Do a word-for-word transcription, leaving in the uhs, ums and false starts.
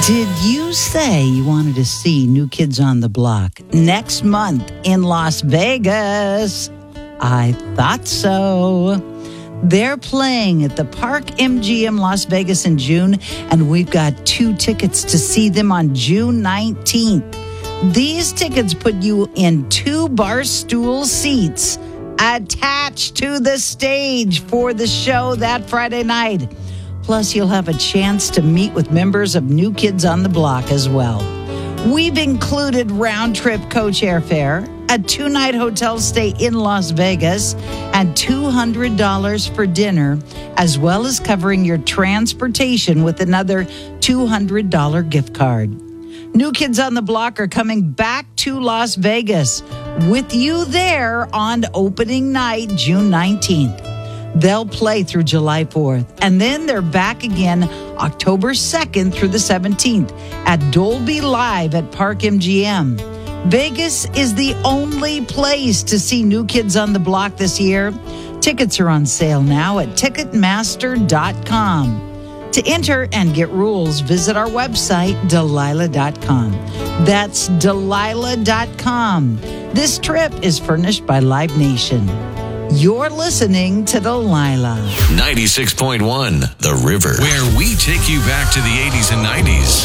Did you say you wanted to see New Kids on the Block next month in Las Vegas? I thought so. They're playing at the Park M G M Las Vegas in June, and we've got two tickets to see them on June nineteenth. These tickets put you in two bar stool seats attached to the stage for the show that Friday night. Plus, you'll have a chance to meet with members of New Kids on the Block as well. We've included round-trip coach airfare, a two-night hotel stay in Las Vegas, and two hundred dollars for dinner, as well as covering your transportation with another two hundred dollars gift card. New Kids on the Block are coming back to Las Vegas with you there on opening night, June nineteenth. They'll play through July fourth, and then they're back again October second through the seventeenth at Dolby Live at Park M G M. Vegas is the only place to see New Kids on the Block this year. Tickets are on sale now at Ticketmaster dot com. To enter and get rules, visit our website, Delilah dot com. That's Delilah dot com. This trip is furnished by Live Nation. You're listening to Delilah. ninety-six point one The River, where we take you back to the eighties and nineties.